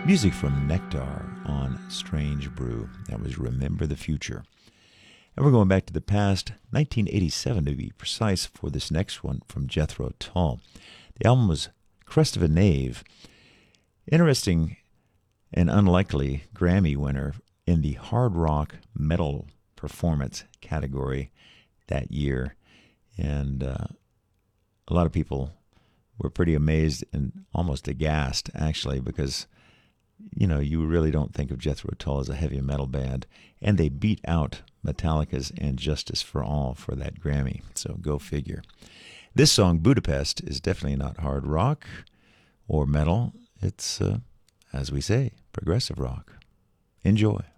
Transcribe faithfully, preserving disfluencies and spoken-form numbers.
Music from Nectar on Strange Brew. That was Remember the Future. And we're going back to the past, nineteen eighty-seven to be precise, for this next one from Jethro Tull. The album was Crest of a Knave. Interesting and unlikely Grammy winner in the hard rock metal performance category that year. And uh, a lot of people were pretty amazed and almost aghast, actually, because, you know, you really don't think of Jethro Tull as a heavy metal band. And they beat out Metallica's And Justice for All for that Grammy. So go figure. This song, Budapest, is definitely not hard rock or metal. It's, uh, as we say, progressive rock. Enjoy.